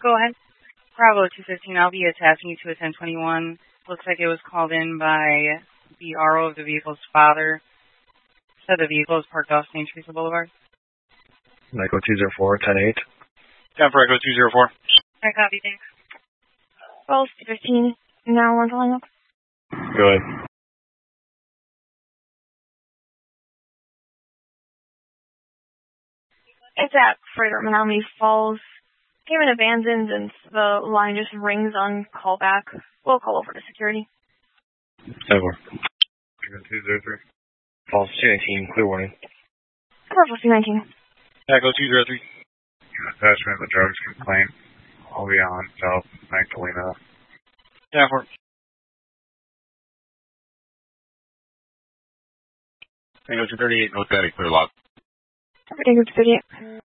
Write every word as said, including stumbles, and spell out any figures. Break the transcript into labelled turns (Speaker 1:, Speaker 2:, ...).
Speaker 1: Go ahead. Bravo two fifteen, I'll be tasking you to a ten twenty-one. Looks like it was called in by the R O of the vehicle's father. Said the vehicle is parked off Saint Teresa Boulevard.
Speaker 2: Echo two zero four, ten eight.
Speaker 3: ten for Echo two zero four.
Speaker 1: I copy, thanks.
Speaker 4: twelve fifteen, now we're calling up.
Speaker 2: Go ahead.
Speaker 4: It's at Freighter Menominee Falls. Came in abandoned and the line just rings on callback. We'll call over to security.
Speaker 2: Over. two zero three. Falls two nineteen, clear warning.
Speaker 4: Purple two nineteen.
Speaker 3: Echo two zero three.
Speaker 2: Attachment of the drugs complaint. I'll be on South Magdalena.
Speaker 3: ten four. Echo two thirty-eight, no static, clear log.
Speaker 4: Echo two thirty-eight.